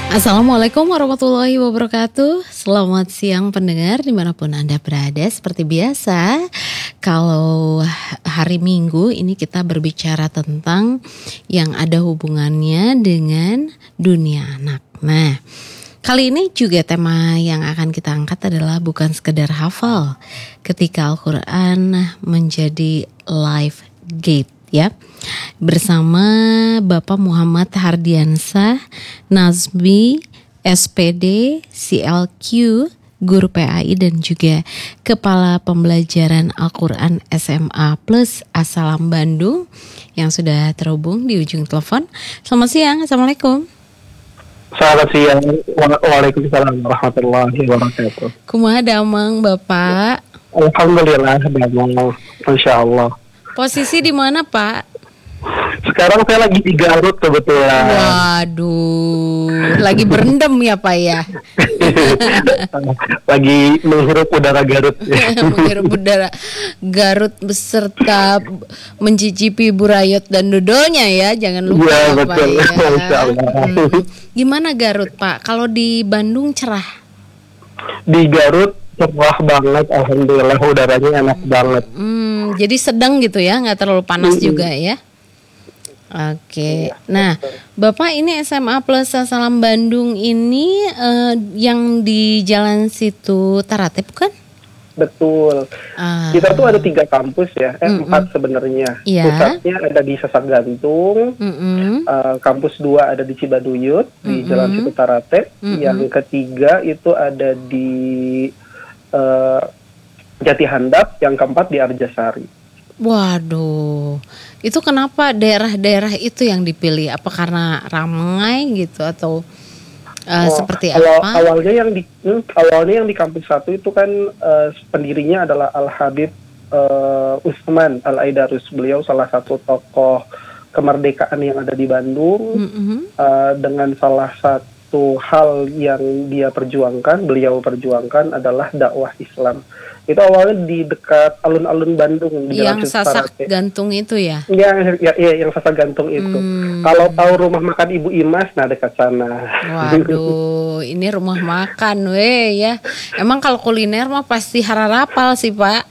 Assalamualaikum warahmatullahi wabarakatuh. Selamat siang pendengar dimanapun Anda berada. Seperti biasa, kalau hari Minggu ini kita berbicara tentang yang ada hubungannya dengan dunia anak. Nah, kali ini juga tema yang akan kita angkat adalah bukan sekedar hafal ketika Al-Quran menjadi life gate, ya, bersama Bapak Muhammad Hardiansah, Nazmi, SPD, CLQ, Guru PAI dan juga Kepala Pembelajaran Al-Quran SMA Plus Asalam Bandung yang sudah terhubung di ujung telepon. Selamat siang, Assalamualaikum. Selamat siang, waalaikumsalam warahmatullahi wabarakatuh. Kumaha damang Bapak? Alhamdulillah damang, Masya Allah. Posisi di mana Pak? Sekarang saya lagi di Garut kebetulan. Waduh, lagi berendam ya Pak ya? Lagi menghirup udara Garut. Menghirup udara Garut beserta mencicipi burayot dan dodolnya ya, jangan lupa ya, Pak betul. ya. Masya Allah. Gimana Garut Pak? Kalau di Bandung cerah? Di Garut cerah banget, alhamdulillah udaranya enak banget. Jadi sedang gitu ya, nggak terlalu panas juga ya? Oke, nah Bapak ini SMA Plus Asalam Bandung ini yang di Jalan Situ Tarate bukan? Betul. Kita tuh ada 3 kampus ya, 4 sebenarnya. Yeah. Pusatnya ada di Sasagantung, kampus 2 ada di Cibaduyut di Jalan Situ Tarate, yang ketiga itu ada di Jati Handap, yang keempat di Arjasari. Waduh, itu kenapa daerah-daerah itu yang dipilih? Apa karena ramai gitu atau seperti apa? Awalnya yang di kampus 1 itu kan pendirinya adalah Al Habib Utsman Al Aidarus. Beliau salah satu tokoh kemerdekaan yang ada di Bandung. Dengan salah satu hal yang beliau perjuangkan adalah dakwah Islam. Itu awalnya di dekat alun-alun Bandung di Jalan Yang Sasak Gantung itu ya? Yang Sasak Gantung itu. Kalau tahu rumah makan Ibu Imas, nah dekat sana. Waduh, ini rumah makan ya. Emang kalau kuliner mah pasti hararapal sih Pak.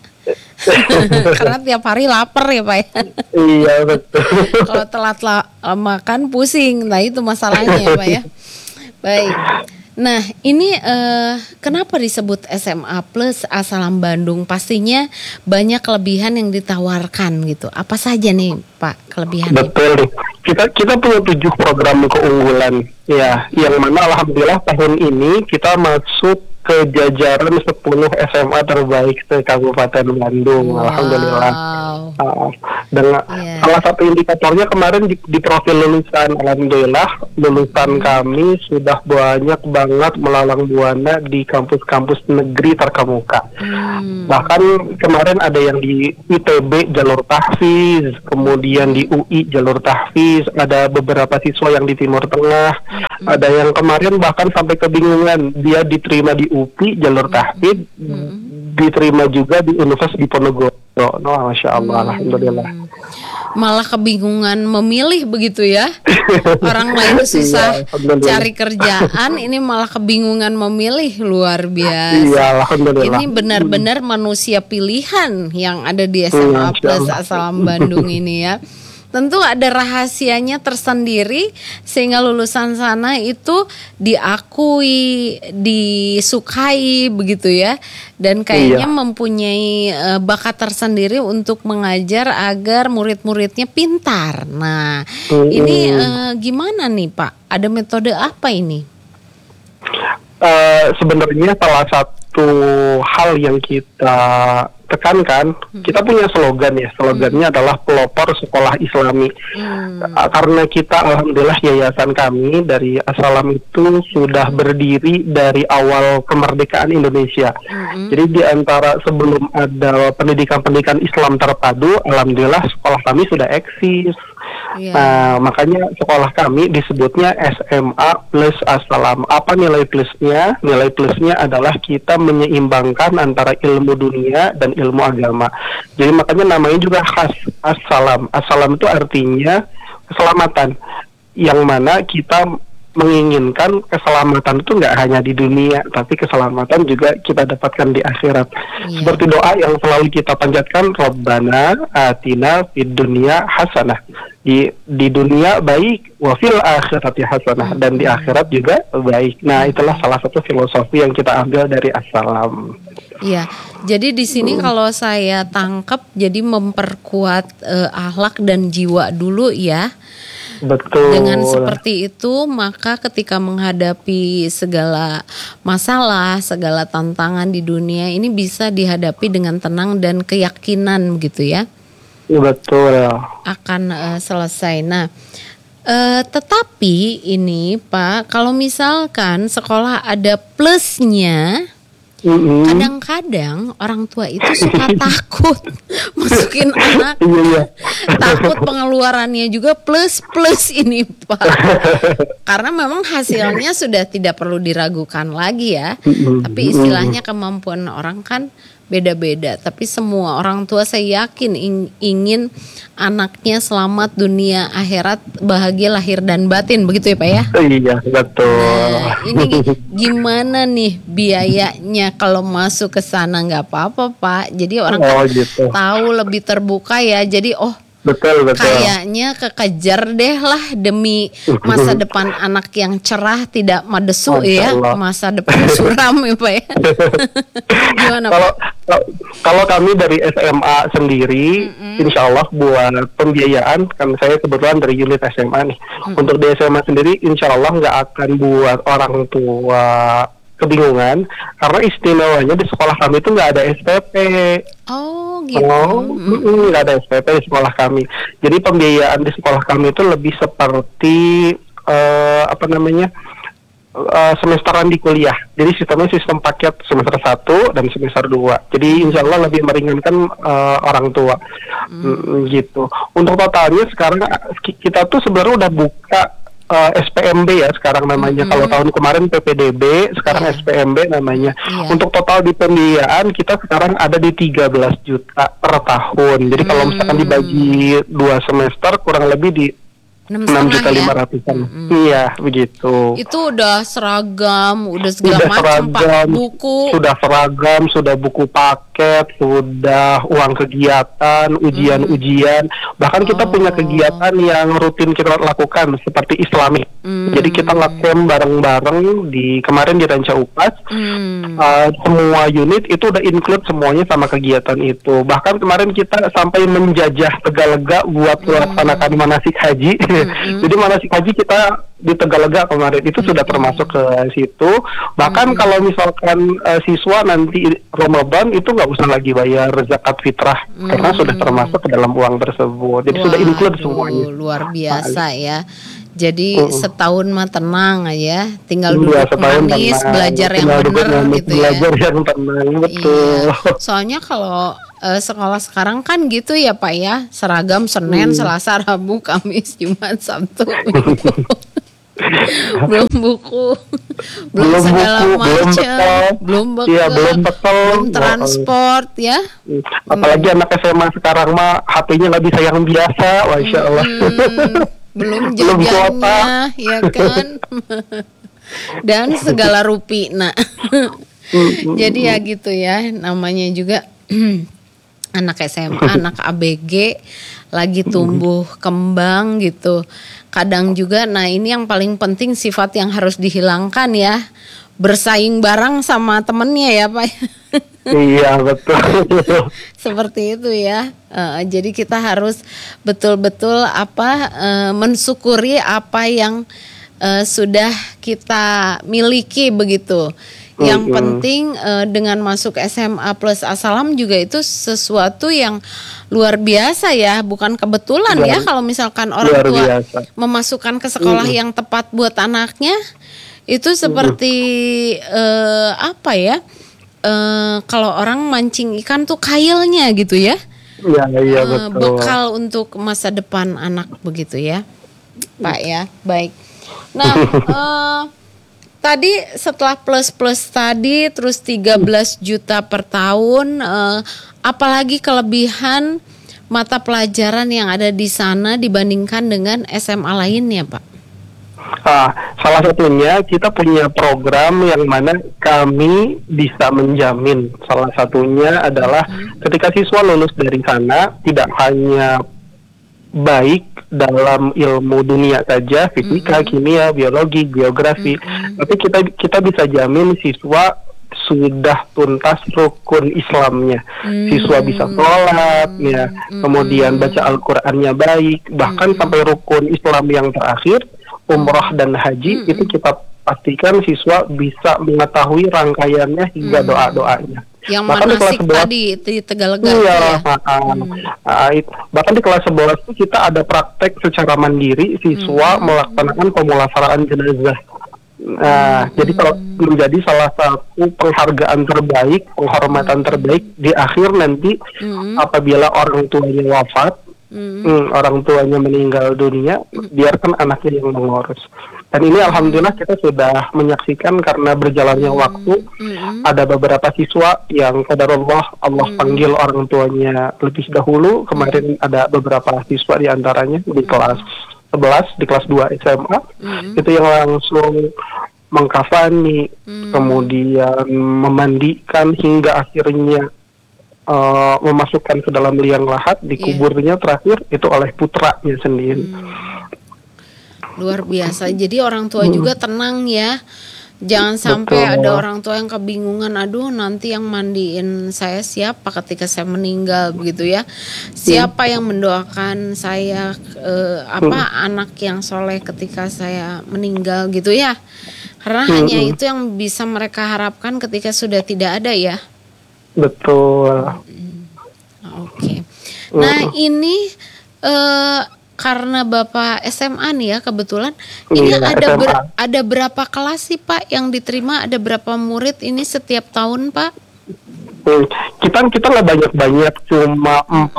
Karena tiap hari lapar ya Pak ya. Iya betul. Kalau telat makan pusing, nah itu masalahnya ya Pak ya. Baik. Nah ini kenapa disebut SMA Plus Asalam Bandung? Pastinya banyak kelebihan yang ditawarkan gitu. Apa saja nih Pak kelebihannya? Betul. Kita punya 7 program keunggulan ya, yang mana alhamdulillah tahun ini kita masuk ke jajaran 10 SMA terbaik di Kabupaten Bandung. Wow. Alhamdulillah. Dengan salah satu indikatornya kemarin di profil lulusan, alhamdulillah lulusan kami sudah banyak banget melalang buana di kampus-kampus negeri terkemuka. Bahkan kemarin ada yang di ITB jalur tahfiz, kemudian di UI jalur tahfiz, ada beberapa siswa yang di Timur Tengah, ada yang kemarin bahkan sampai kebingungan dia diterima di UPI jalur tahfiz, diterima juga di Universitas Diponegoro. Masya Allah, alhamdulillah. Malah kebingungan memilih begitu ya. Orang lain susah cari kerjaan, ini malah kebingungan memilih, luar biasa. Iya, alhamdulillah. Ini benar-benar manusia pilihan yang ada di SMA Plus Asalam Bandung ini ya. Tentu ada rahasianya tersendiri sehingga lulusan sana itu diakui, disukai begitu ya. Dan kayaknya mempunyai bakat tersendiri untuk mengajar agar murid-muridnya pintar. Nah, ini gimana nih Pak? Ada metode apa ini? Sebenarnya salah satu hal yang kita tekankan, kita punya slogan ya, slogannya adalah pelopor sekolah Islami. Karena kita alhamdulillah yayasan kami dari Asalam itu sudah berdiri dari awal kemerdekaan Indonesia. Jadi di antara sebelum ada pendidikan Islam terpadu, alhamdulillah sekolah kami sudah eksis. Nah, makanya sekolah kami disebutnya SMA Plus Asalam. Apa nilai plusnya? Nilai plusnya adalah kita menyeimbangkan antara ilmu dunia dan ilmu agama. Jadi makanya namanya juga khas Asalam. Asalam itu artinya keselamatan, yang mana kita menginginkan keselamatan itu nggak hanya di dunia, tapi keselamatan juga kita dapatkan di akhirat. Seperti doa yang selalu kita panjatkan, Rabbana atina fid dunya hasanah. Di dunia baik, wa fil akhirati hasanah, dan di akhirat juga baik. Nah, itulah salah satu filosofi yang kita ambil dari As-Salam. Iya, jadi di sini kalau saya tangkap, jadi memperkuat akhlak dan jiwa dulu ya. Betul. Dengan seperti itu, maka ketika menghadapi segala masalah, segala tantangan di dunia ini bisa dihadapi dengan tenang dan keyakinan gitu ya. Betul. Akan selesai. Nah, tetapi ini Pak, kalau misalkan sekolah ada plusnya, kadang-kadang orang tua itu suka takut masukin anak, takut pengeluarannya juga plus ini Pak, karena memang hasilnya sudah tidak perlu diragukan lagi ya. Tapi istilahnya kemampuan orang kan beda-beda, tapi semua orang tua saya yakin ingin anaknya selamat dunia akhirat, bahagia lahir dan batin, begitu ya Pak ya? Iya, betul. Nah, ini gimana nih biayanya kalau masuk ke sana? Nggak apa-apa Pak, jadi orang gitu tahu, lebih terbuka ya, jadi betul. Kayaknya kekejar deh lah demi masa depan anak yang cerah, tidak madesu ya, masa depan suram ya Pak ya. Gimana Pak? Kalau kami dari SMA sendiri, insya Allah buat pembiayaan, kan saya kebetulan dari unit SMA nih. Untuk di SMA sendiri, insya Allah nggak akan buat orang tua kebingungan, karena istimewanya di sekolah kami itu nggak ada SPP. Oh gitu. Nggak ada SPP di sekolah kami. Jadi pembiayaan di sekolah kami itu lebih seperti semesteran di kuliah. Jadi sistemnya sistem paket semester 1 dan semester 2. Jadi insya Allah lebih meringankan orang tua. Gitu. Untuk totalnya sekarang kita tuh sebenarnya udah buka SPMB ya sekarang namanya. Kalau tahun kemarin PPDB, sekarang SPMB namanya. Untuk total di pembiayaan kita sekarang ada di 13 juta per tahun. Jadi kalau misalkan dibagi 2 semester kurang lebih di 6.500.000. Iya, begitu. Itu udah seragam, udah segala macam Pak, buku. Sudah seragam, sudah buku paket, sudah uang kegiatan, ujian-ujian. Bahkan kita punya kegiatan yang rutin kita lakukan seperti Islamik. Jadi kita ngecamp bareng-bareng kemarin di Ranca Upas. Semua unit itu udah include semuanya sama kegiatan itu. Bahkan kemarin kita sampai menjajah Tegalega buat melaksanakan manasik haji. Jadi manasik haji kita di Tegalega kemarin itu sudah termasuk ke situ. Bahkan kalau misalkan siswa nanti Ramadan itu nggak usah lagi bayar zakat fitrah karena sudah termasuk ke dalam uang tersebut. Jadi sudah include semuanya. Luar biasa ya. Jadi setahun mah tenang aja, tinggal duduk manis, belajar yang benar gitu ya. Belajar yang tenang, betul. Iya. Soalnya kalau sekolah sekarang kan gitu ya Pak ya, seragam Senin, Selasa, Rabu, Kamis, Jumat, Sabtu, belum buku, belum segala macam, belum bekal, belum transport ya. Apalagi anak SMA sekarang mah HP-nya nggak bisa yang biasa, masya Allah. Belum jajannya, ya kan? Dan segala rupi, nah. Jadi ya gitu ya, namanya juga anak SMA, anak ABG lagi tumbuh kembang gitu. Kadang juga, nah ini yang paling penting sifat yang harus dihilangkan ya, bersaing bareng sama temennya ya Pak. Iya betul. Seperti itu ya. Jadi kita harus betul-betul mensyukuri apa yang sudah kita miliki begitu. Yang penting dengan masuk SMA plus As-Salam juga itu sesuatu yang luar biasa ya, bukan kebetulan ya kalau misalkan orang tua memasukkan ke sekolah yang tepat buat anaknya. Itu seperti kalau orang mancing ikan tuh kailnya gitu ya. Iya betul. Bekal untuk masa depan anak begitu ya, Pak ya. Baik. Nah, tadi setelah plus tadi terus 13 juta per tahun, apalagi kelebihan mata pelajaran yang ada di sana dibandingkan dengan SMA lainnya, Pak? Salah satunya kita punya program yang mana kami bisa menjamin. Salah satunya adalah ketika siswa lulus dari sana tidak hanya baik dalam ilmu dunia saja, fisika, kimia, biologi, geografi, tapi kita bisa jamin siswa sudah tuntas rukun Islamnya. Siswa bisa sholat, ya, kemudian baca Al-Qur'annya baik, bahkan sampai rukun Islam yang terakhir, umrah dan haji, itu kita pastikan siswa bisa mengetahui rangkaiannya hingga doa-doanya. Yang bahkan manasik tadi di Tegalega iya, ya. bahkan di kelas 11 itu kita ada praktek secara mandiri siswa melaksanakan pemulasaraan jenazah. Jadi kalau menjadi salah satu penghargaan terbaik, penghormatan terbaik di akhir nanti apabila orang tuanya wafat, orang tuanya meninggal dunia, biarkan anaknya yang mengurus. Dan ini alhamdulillah kita sudah menyaksikan karena berjalannya waktu, ada beberapa siswa yang qadarullah Allah panggil orang tuanya lebih dahulu. Kemarin ada beberapa siswa di antaranya di kelas 11, di kelas 2 SMA, itu yang langsung mengkafani, kemudian memandikan hingga akhirnya memasukkan ke dalam liang lahat, dikuburnya terakhir itu oleh putranya sendiri. Luar biasa. Jadi orang tua juga tenang ya. Jangan sampai ada orang tua yang kebingungan, aduh nanti yang mandiin saya siapa ketika saya meninggal begitu ya. Siapa yang mendoakan saya anak yang soleh ketika saya meninggal gitu ya. Karena hanya itu yang bisa mereka harapkan ketika sudah tidak ada ya. Betul. Oke. Nah ini karena Bapak SMA nih ya kebetulan, ini ada berapa kelas sih Pak yang diterima, ada berapa murid ini setiap tahun Pak? Kita nggak banyak, cuma 4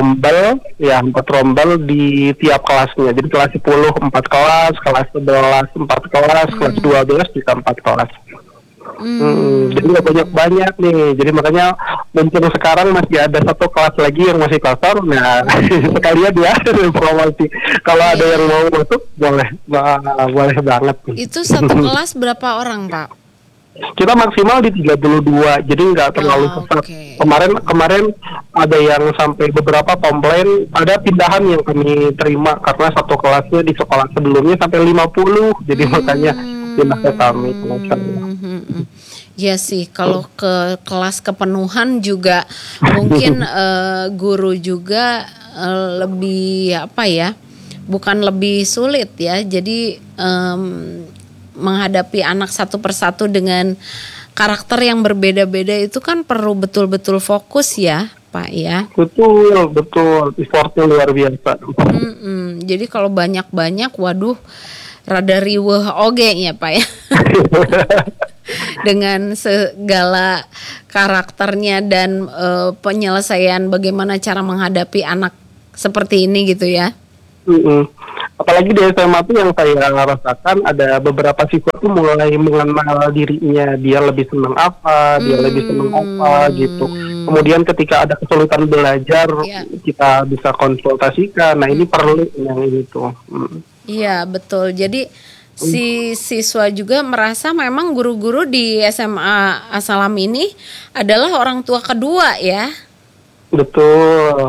rombel di tiap kelasnya. Jadi kelas 10 4 kelas, kelas 11 4 kelas, kelas 12 bisa 4 kelas. Jadi nggak banyak nih. Jadi makanya mumpung sekarang masih ada 1 kelas lagi yang masih kosong, nah sekalian ya promosi. Kalau ada yang mau masuk boleh banget. Itu 1 kelas berapa orang Pak? Kita maksimal di 32, jadi nggak terlalu besar. Okay. Kemarin ada yang sampai beberapa komplain, ada pindahan yang kami terima karena 1 kelasnya di sekolah sebelumnya sampai 50, jadi makanya pindah ke kami. Ya sih, kalau ke kelas kepenuhan juga mungkin guru juga lebih bukan lebih sulit ya. Jadi menghadapi anak satu persatu dengan karakter yang berbeda-beda itu kan perlu betul-betul fokus ya Pak ya. Betul, effortnya luar biasa. Jadi kalau banyak-banyak, waduh, rada riweuh oge ya Pak ya. Dengan segala karakternya dan penyelesaian bagaimana cara menghadapi anak seperti ini gitu ya. Apalagi di SMA itu yang saya rasakan ada beberapa siswa tuh mulai mengenal dirinya, dia lebih senang apa, dia lebih senang apa gitu. Kemudian ketika ada kesulitan belajar, kita bisa konsultasikan. Nah ini perlu yang ini tuh. Iya betul. Jadi si siswa juga merasa memang guru-guru di SMA As-Salam ini adalah orang tua kedua ya. Betul.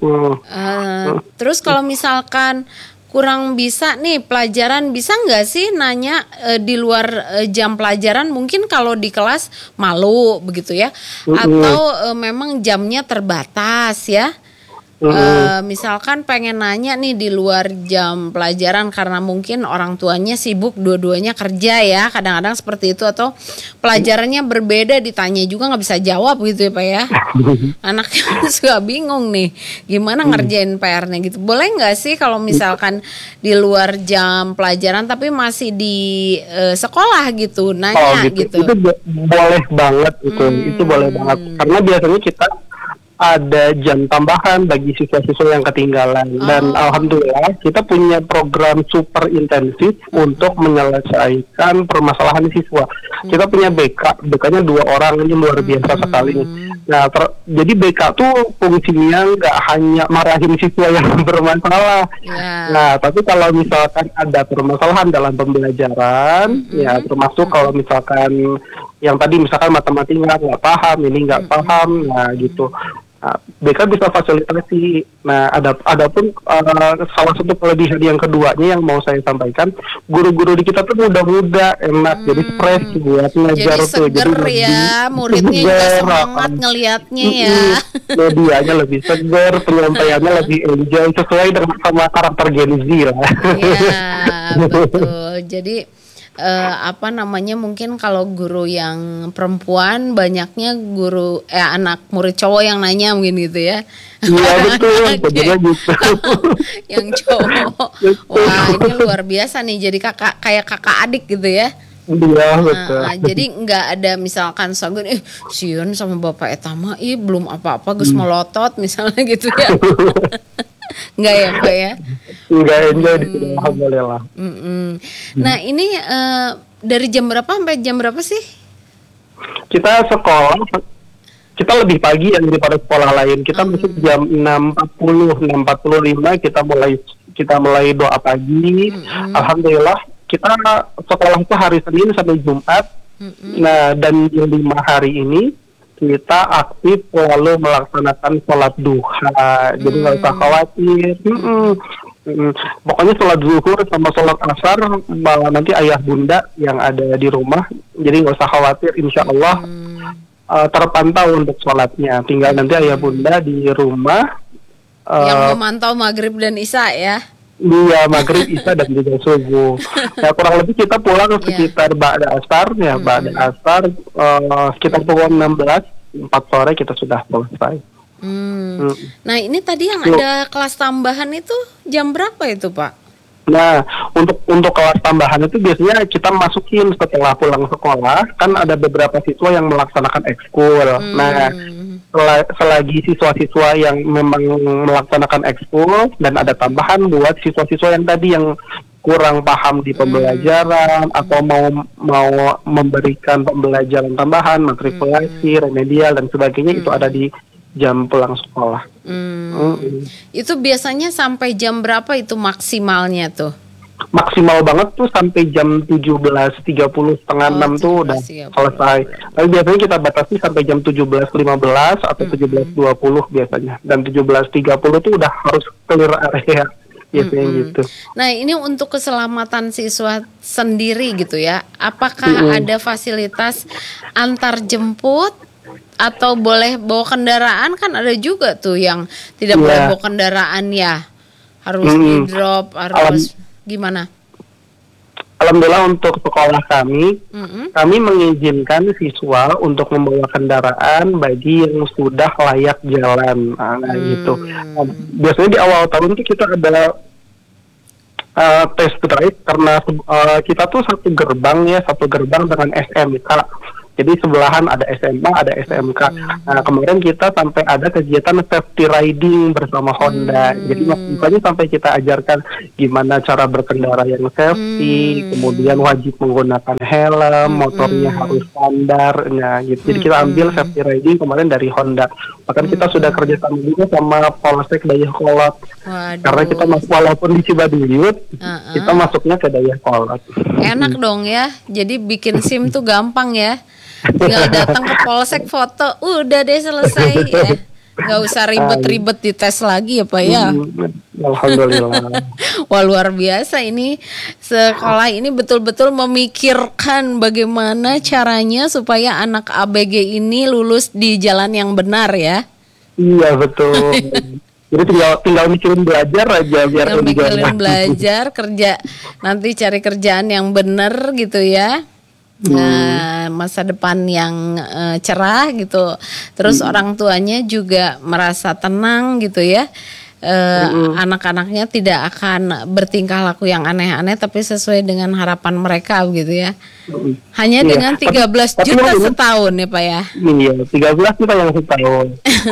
Terus kalau misalkan kurang bisa nih pelajaran, bisa nggak sih nanya di luar jam pelajaran? Mungkin kalau di kelas malu begitu ya, atau memang jamnya terbatas ya. Misalkan pengen nanya nih di luar jam pelajaran karena mungkin orang tuanya sibuk, dua-duanya kerja ya, kadang-kadang seperti itu, atau pelajarannya berbeda, ditanya juga nggak bisa jawab gitu ya Pak ya. Anaknya suka bingung nih gimana ngerjain PR-nya gitu. Boleh nggak sih kalau misalkan di luar jam pelajaran tapi masih di sekolah gitu nanya gitu? Itu boleh banget itu boleh banget, karena biasanya kita ada jam tambahan bagi siswa-siswa yang ketinggalan. Dan alhamdulillah kita punya program super intensif untuk menyelesaikan permasalahan siswa. Kita punya BK-nya 2 orang, ini luar biasa sekali. Nah, jadi BK tuh fungsinya nggak hanya marahin siswa yang bermasalah. Nah, tapi kalau misalkan ada permasalahan dalam pembelajaran, ya termasuk kalau misalkan yang tadi misalkan matematika nggak paham, ini nggak paham, nah gitu. Nah, BK bisa fasilitasi. Nah, adapun salah satu kelebihan yang keduanya yang mau saya sampaikan, guru-guru di kita tuh muda-muda, enak, jadi fresh buat ngajar tuh. Jadi seger ya, muridnya juga semangat ngelihatnya ya. Medianya lebih seger, penyampaiannya lebih enjoy, sesuai dengan sama karakter Gen Z lah. Iya, betul. Jadi mungkin kalau guru yang perempuan banyaknya guru anak murid cowok yang nanya mungkin gitu ya. Iya betul, betul gitu. Yang cowok, wah ini luar biasa nih, jadi kayak kakak adik gitu ya. Iya betul. Jadi nggak ada misalkan sogun siun sama bapak etama belum apa-apa gus melotot misalnya gitu ya. Enggak ya Pak ya? Enggak, enjoy di sini, alhamdulillah. Nah ini dari jam berapa sampai jam berapa sih? Kita sekolah, kita lebih pagi daripada sekolah lain. Kita masuk jam 6.45 kita mulai doa pagi. Alhamdulillah kita sekolah itu hari Senin sampai Jumat. Nah, dan di 5 hari ini kita aktif selalu melaksanakan sholat duha, jadi nggak usah khawatir. Pokoknya sholat zuhur sama sholat asar malah nanti ayah bunda yang ada di rumah, jadi nggak usah khawatir, insya Allah terpantau untuk sholatnya. Tinggal nanti ayah bunda di rumah yang memantau maghrib dan isya ya. Iya, maghrib, isya dan juga subuh. Nah, kurang lebih kita pulang sekitar ba'da asar ya, ba'da asar sekitar pukul 4 sore kita sudah selesai. Nah, ini tadi yang ada kelas tambahan itu jam berapa itu, Pak? Nah, untuk kelas tambahan itu biasanya kita masukin setelah pulang sekolah, kan ada beberapa siswa yang melaksanakan ekskul. Nah, selagi siswa-siswa yang memang melaksanakan ekskul dan ada tambahan buat siswa-siswa yang tadi yang kurang paham di pembelajaran atau mau memberikan pembelajaran tambahan, matrikulasi, remedial dan sebagainya, itu ada di jam pulang sekolah. Itu biasanya sampai jam berapa itu maksimalnya tuh? Maksimal banget tuh sampai jam 17.30, setengah 6 tuh udah selesai. Tapi biasanya kita batasi sampai jam 17.15 atau 17.20 biasanya. Dan 17.30 tuh udah harus clear area biasanya gitu. Nah, ini untuk keselamatan siswa sendiri gitu ya. Apakah ada fasilitas antar jemput atau boleh bawa kendaraan? Kan ada juga tuh yang tidak boleh bawa kendaraan ya. Harus di drop, harus gimana? Alhamdulillah untuk sekolah kami mengizinkan siswa untuk membawa kendaraan bagi yang sudah layak jalan, gitu. Biasanya di awal tahun itu kita ada test drive karena kita tuh satu gerbang dengan SMK. Jadi sebelahan ada SMA, ada SMK. Nah, kemarin kita sampai ada kegiatan safety riding bersama Honda. Jadi makanya sampai kita ajarkan gimana cara berkendara yang safety, kemudian wajib menggunakan helm, motornya harus standar. Nah, gitu. Jadi kita ambil safety riding kemarin dari Honda. Bahkan kita sudah kerjasama juga sama Polsek Dayakolot. Karena kita walaupun di Cibaduyut, kita masuknya ke Dayakolot. Enak dong ya. Jadi bikin SIM tuh gampang ya. Tinggal datang ke polsek foto, udah deh selesai ya. Nggak usah ribet-ribet dites lagi ya Pak ya. Alhamdulillah. Wah, luar biasa ini. Sekolah ini betul-betul memikirkan bagaimana caranya supaya anak ABG ini lulus di jalan yang benar ya. Iya betul. Jadi tinggal mikirin belajar aja biar mikirin belajar, kerja, nanti cari kerjaan yang benar gitu ya. Masa depan yang cerah gitu. Terus orang tuanya juga merasa tenang gitu ya. Anak-anaknya tidak akan bertingkah laku yang aneh-aneh, tapi sesuai dengan harapan mereka gitu ya. Hanya dengan 13 juta setahun ya Pak ya. Iya, 13 juta yang setahun.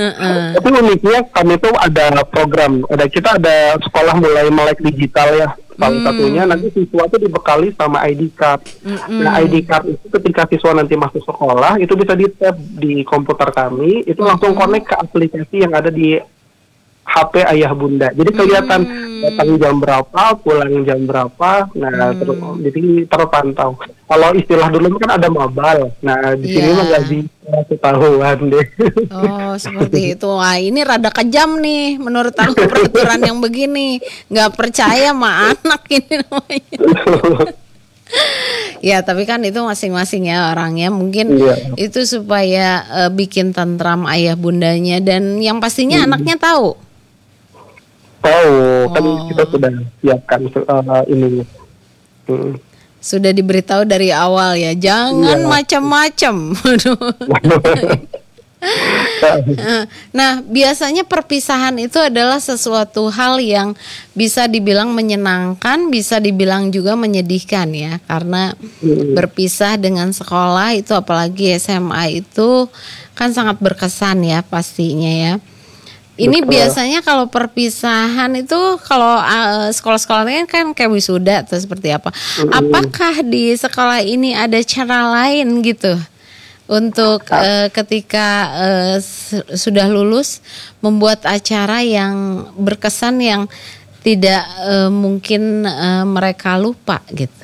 Tapi uniknya kami tuh ada program, kita ada sekolah mulai melek digital ya. Salah satunya nanti siswa itu dibekali sama ID card. Nah, ID card itu ketika siswa nanti masuk sekolah itu bisa di-tap di komputer kami, itu langsung connect ke aplikasi yang ada di HP ayah bunda. Jadi kelihatan datang jam berapa, pulang jam berapa. Nah, jadi terpantau. Kalau istilah dulu kan ada mobile. Nah, di sini mah nggak bisa ketahuan deh. Oh, seperti itu. Wah, ini rada kejam nih menurut aku peraturan yang begini. Nggak percaya sama anak ini namanya. Ya, tapi kan itu masing-masing ya orangnya. Mungkin itu supaya bikin tentram ayah bundanya, dan yang pastinya anaknya tahu. Tahu, kan kita sudah siapkan ini. Sudah diberitahu dari awal ya, jangan macam-macam. Nah, biasanya perpisahan itu adalah sesuatu hal yang bisa dibilang menyenangkan, bisa dibilang juga menyedihkan ya, karena berpisah dengan sekolah itu, apalagi SMA itu kan sangat berkesan ya pastinya ya. Ini biasanya kalau perpisahan itu, kalau sekolah-sekolah ini kan kayak wisuda atau seperti apa. Apakah di sekolah ini ada cara lain gitu untuk ketika sudah lulus membuat acara yang berkesan, yang tidak mungkin mereka lupa gitu?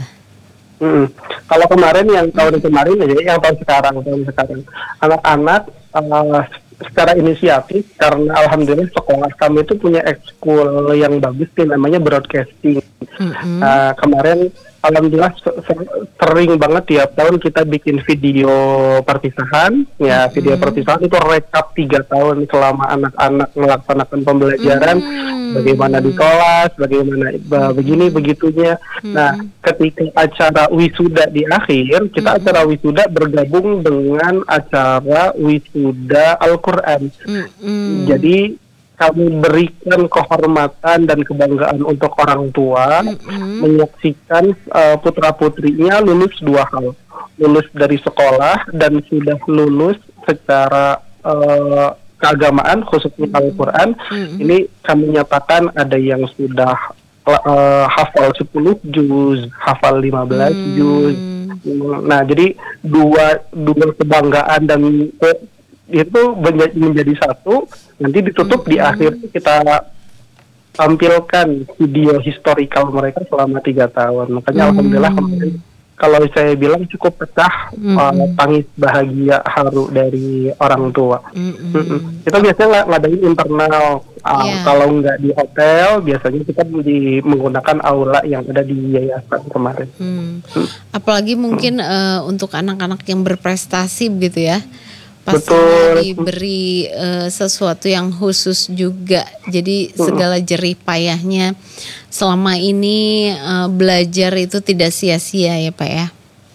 Kalau kemarin, yang tahun kemarin aja, yang tahun sekarang anak-anak secara inisiatif, karena alhamdulillah sekolah kami itu punya ekskul yang bagus nih, namanya broadcasting. Kemarin alhamdulillah sering banget tiap tahun kita bikin video perpisahan. Ya, video perpisahan itu rekap 3 tahun selama anak-anak melaksanakan pembelajaran, bagaimana di kelas, bagaimana begini begitunya. Nah, ketika acara wisuda di akhir, kita acara wisuda bergabung dengan acara wisuda Al-Quran. Jadi kami berikan kehormatan dan kebanggaan untuk orang tua, menyaksikan putra-putrinya lulus 2 hal. Lulus dari sekolah dan sudah lulus secara keagamaan, khususnya Al-Quran. Ini kami nyatakan ada yang sudah hafal 10 juz, hafal 15 juz. Nah, jadi dua kebanggaan dan itu menjadi satu. Nanti ditutup di akhir, kita tampilkan video historical mereka selama 3 tahun. Makanya alhamdulillah kemarin, kalau saya bilang cukup pecah tangis bahagia haru dari orang tua. Kita biasanya ngadain internal. Kalau nggak di hotel, biasanya kita menggunakan aula yang ada di yayasan kemarin. Apalagi mungkin untuk anak-anak yang berprestasi begitu ya, pastinya diberi sesuatu yang khusus juga. Jadi segala jerih payahnya selama ini belajar itu tidak sia-sia ya Pak ya.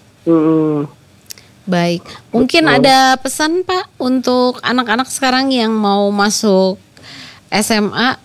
Baik, mungkin ada pesan Pak untuk anak-anak sekarang yang mau masuk SMA?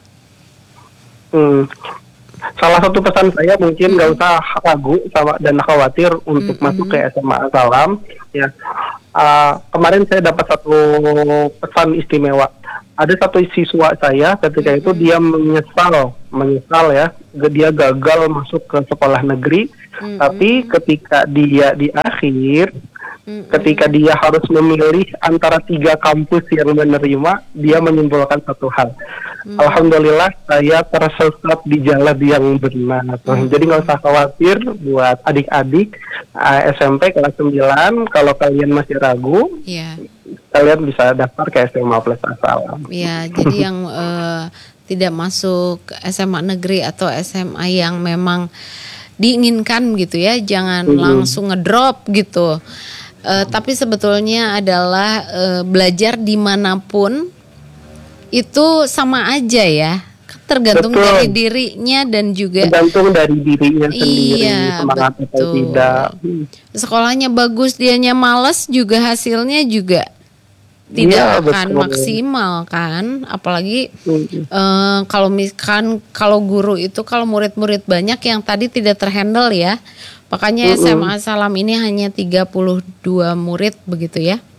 Salah satu pesan saya, mungkin nggak usah ragu dan khawatir untuk masuk ke SMA Salam ya. Kemarin saya dapat satu pesan istimewa. Ada satu siswa saya ketika itu dia menyesal ya, dia gagal masuk ke sekolah negeri. Tapi ketika dia di akhir, ketika dia harus memilih antara 3 kampus yang menerima, dia menyimpulkan satu hal. Alhamdulillah saya tersesat di jalan yang benar. Jadi nggak usah khawatir buat adik-adik SMP kelas 9. Kalau kalian masih ragu, kalian bisa daftar ke SMA Plus Salam. Ya, jadi yang tidak masuk SMA negeri atau SMA yang memang diinginkan gitu ya, jangan langsung ngedrop gitu. Tapi sebetulnya adalah belajar dimanapun itu sama aja ya, tergantung dari dirinya dan juga tergantung dari dirinya sendiri, semangat atau tidak. Sekolahnya bagus, dianya malas, juga hasilnya juga tidak akan maksimal kan. Apalagi kalau misalkan kalau guru itu, kalau murid-murid banyak yang tadi tidak terhandle ya. Makanya SMA Salam ini hanya 32 murid begitu ya.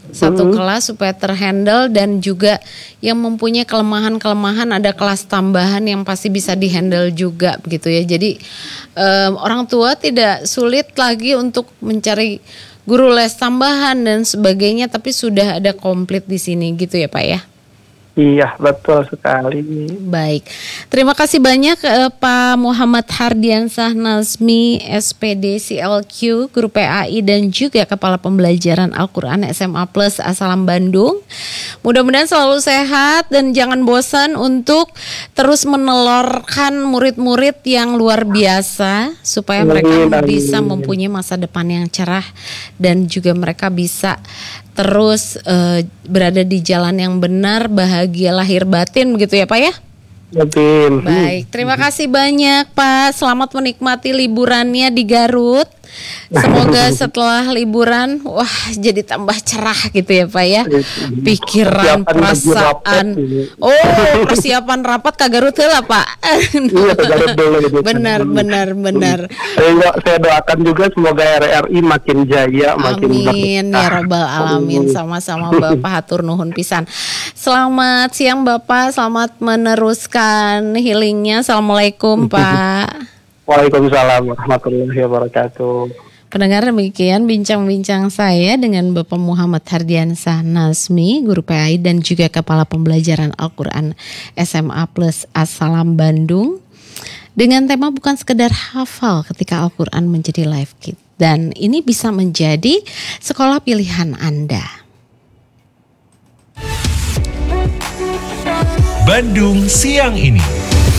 Satu kelas supaya terhandle, dan juga yang mempunyai kelemahan-kelemahan ada kelas tambahan yang pasti bisa dihandle juga begitu ya. Jadi orang tua tidak sulit lagi untuk mencari guru les tambahan dan sebagainya, tapi sudah ada komplit di sini gitu ya Pak ya. Iya, betul sekali. Baik, terima kasih banyak Pak Muhammad Hardiansah Nazmi, SPD CLQ, Guru PAI dan juga Kepala Pembelajaran Al-Quran SMA Plus Asalam Bandung. Mudah-mudahan selalu sehat dan jangan bosan untuk terus menelurkan murid-murid yang luar biasa supaya mereka bisa mempunyai masa depan yang cerah dan juga mereka bisa terus berada di jalan yang benar, bahagia lahir batin begitu ya Pak ya? Betul. Baik, terima kasih banyak Pak. Selamat menikmati liburannya di Garut. Semoga setelah liburan, wah jadi tambah cerah gitu ya Pak ya. Pikiran, perasaan. Oh, persiapan rapat ke Garut lah Pak. Iya, ke Garut dulu. Benar. Saya doakan juga semoga RRI makin jaya, makin amin ya robbal alamin. Sama-sama Bapak, hatur nuhun pisan. Selamat siang Bapak, selamat meneruskan healingnya. Assalamualaikum Pak. Waalaikumsalam warahmatullahi wabarakatuh. Pendengar, demikian bincang-bincang saya dengan Bapak Muhammad Hardiansah Nazmi, Guru PAI dan juga Kepala Pembelajaran Al-Quran SMA Plus Asalam Bandung, dengan tema bukan sekedar hafal ketika Al-Quran menjadi life kit, dan ini bisa menjadi sekolah pilihan Anda. Bandung siang ini.